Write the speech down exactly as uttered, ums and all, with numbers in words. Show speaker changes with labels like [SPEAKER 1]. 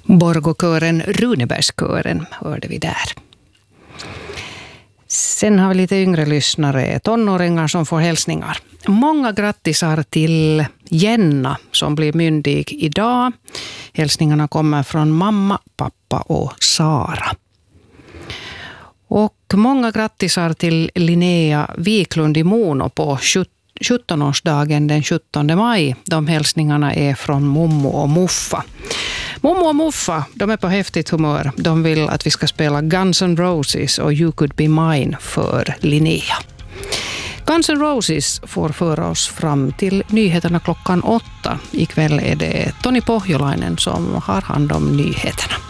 [SPEAKER 1] Borgåkören Runebergskören hörde vi där. Sen har vi lite yngre lyssnare, tonåringar som får hälsningar. Många grattisar till Jenna som blir myndig idag. Hälsningarna kommer från mamma, pappa och Sara. Och många grattisar till Linnea Wiklund i Mono på sjuttonårsdagen den sjuttonde maj. De hälsningarna är från Mommo och Muffa. Mommo och Muffa, de är på häftigt humör. De vill att vi ska spela Guns N' Roses och You Could Be Mine för Linnea. Guns N' Roses får föra oss fram till nyheterna klockan åtta. Ikväll är det Toni Pohjolainen som har hand om nyheterna.